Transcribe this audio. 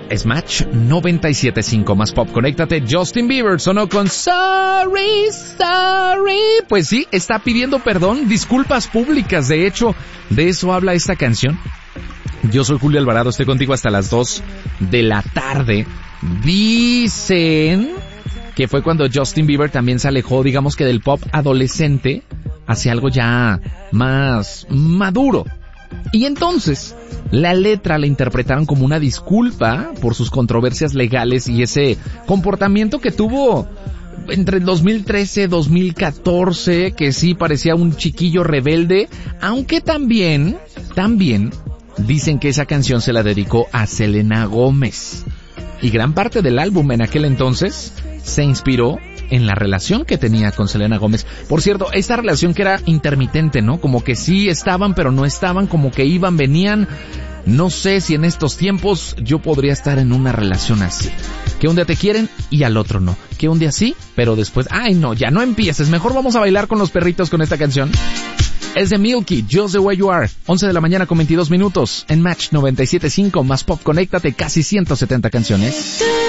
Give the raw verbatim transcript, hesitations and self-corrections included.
Es Match noventa y siete punto cinco más pop. Conéctate. Justin Bieber sonó con Sorry, Sorry. Pues sí, está pidiendo perdón, disculpas públicas. De hecho, de eso habla esta canción. Yo soy Julio Alvarado, estoy contigo hasta las dos de la tarde. Dicen que fue cuando Justin Bieber también se alejó, digamos que del pop adolescente, hacia algo ya más maduro. Y entonces, la letra la interpretaron como una disculpa por sus controversias legales y ese comportamiento que tuvo entre el dos mil trece y dos mil catorce, que sí parecía un chiquillo rebelde, aunque también, también dicen que esa canción se la dedicó a Selena Gómez. Y gran parte del álbum en aquel entonces se inspiró en la relación que tenía con Selena Gómez. Por cierto, esta relación que era intermitente, ¿no? Como que sí estaban, pero no estaban, como que iban, venían. No sé si en estos tiempos yo podría estar en una relación así. Que un día te quieren y al otro no. Que un día sí, pero después, ay no, ya no empieces. Mejor vamos a bailar con los perritos con esta canción. Es de Milky, Just the Way You Are. once de la mañana con veintidós minutos. En Match noventa y siete punto cinco más pop. Conéctate, casi ciento setenta canciones.